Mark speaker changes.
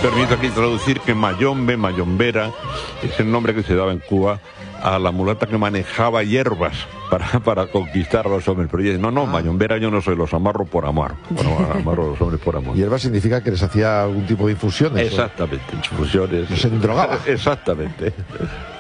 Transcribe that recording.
Speaker 1: permito aquí traducir que mayombe, mayombera, es el nombre que se daba en Cuba a la mulata que manejaba hierbas para conquistar a los hombres. Pero ella, no, mayombera yo no soy, los amarro por amor. Bueno, amarro a los hombres por amor.
Speaker 2: Hierba significa que les hacía algún tipo de infusiones.
Speaker 1: Exactamente, infusiones.
Speaker 2: Se drogaba.
Speaker 1: Exactamente.